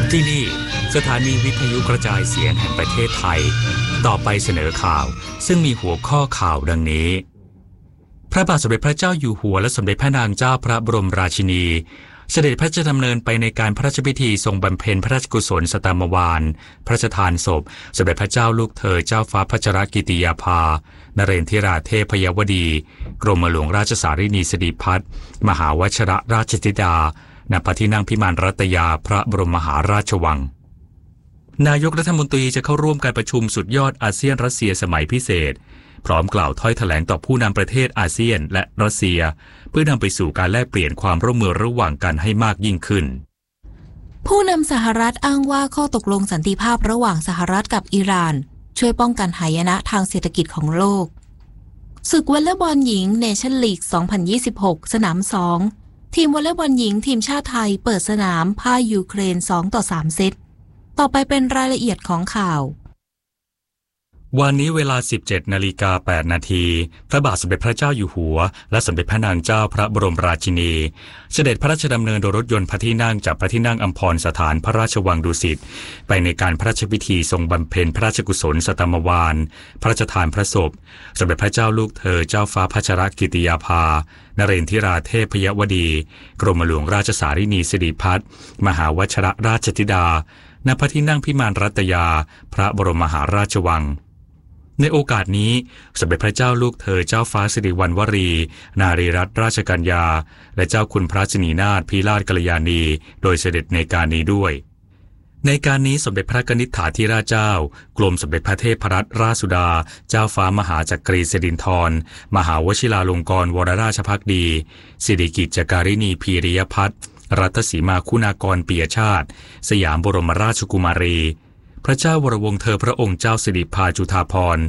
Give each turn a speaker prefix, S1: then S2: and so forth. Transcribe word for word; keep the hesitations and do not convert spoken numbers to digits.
S1: ที่นี่สถานีวิทยุกระจายเสียงแห่งประเทศไทยต่อไปเสนอข่าวซึ่งมีหัวข้อข่าวดังนี้พระบาทสมเด็จพระเจ้าอยู่หัวและสมเด็จพระนางเจ้าพระบรมราชินีเสด็จพระราชดำเนินไปในการพระราชพิธีทรงบำเพ็ญพระราชกุศลสตามวาลพระราชทานศพสมเด็จพระเจ้าลูกเธอเจ้าฟ้าพัชรกิติยาภานเรนทิราเทพยวดีกรมหลวงราชสารินีสิริพัฒน์มหาวชรราชธิดาณพระที่นั่งพิมานรัตยาพระบรมมหาราชวังนายกรัฐมนตรีจะเข้าร่วมการประชุมสุดยอดอาเซียนรัสเซียสมัยพิเศษพร้อมกล่าวถ้อยแถลงต่อผู้นำประเทศอาเซียนและรัสเซียเพื่อนำไปสู่การแลกเปลี่ยนความร่วมมือระหว่างกันให้มากยิ่งขึ้น
S2: ผู้นำสหรัฐอ้างว่าข้อตกลงสันติภาพระหว่างสหรัฐกับอิหร่านช่วยป้องกันหายนะทางเศรษฐกิจของโลกศึกวอลเลย์บอลหญิงเนชั่นลีก สองพันยี่สิบหก สนามสองทีมวอลเลย์บอลหญิงทีมชาติไทยเปิดสนามพ่ายยูเครน สองต่อสาม เซตต่อไปเป็นรายละเอียดของข่าว
S1: วันนี้เวลา สิบเจ็ดนาฬิกาแปดนาทีพระบาทสมเด็จพระเจ้าอยู่หัวและสมเด็จพระนางเจ้าพระบรมราชินีเสด็จพระราชดำเนินโดยรถยนต์พระที่นั่งจากพระที่นั่งอัมพรสถานพระราชวังดุสิตไปในการพระราชพิธีทรงบำเพ็ญพระราชกุศลสตามวาลพระราชทานพระศพสมเด็จพระเจ้าลูกเธอเจ้าฟ้าพัชรกิติยาภานเรนทิราเทพยวดีกรมหลวงราชสารินีสิริพัฒน์มหาวชรราชธิดาณพระที่นั่งพิมานรัตยาพระบรมมหาราชวังในโอกาสนี้สมเด็จพระเจ้าลูกเธอเจ้าฟ้าสิริวัณวรีนารีรัตนราชกัญญาและเจ้าคุณพระสินีนาถพิราชกัลยาณีโดยเสด็จในการนี้ด้วยในการนี้สมเด็จพระกนิษฐาธิราชเจ้ากรมสมเด็จพระเทพรัตนราชสุดาเจ้าฟ้ามหาจักรีสิรินธรมหาวชิราลงกรณวรราชภักดีสิริกิจจการิณีพีริยพัฒน์รัตสีมาคุณากรปิยชาติสยามบรมราชกุมารีพระเจ้าวรวงศ์เธอพระองค์เจ้าสิริภาจุฑาภรณ์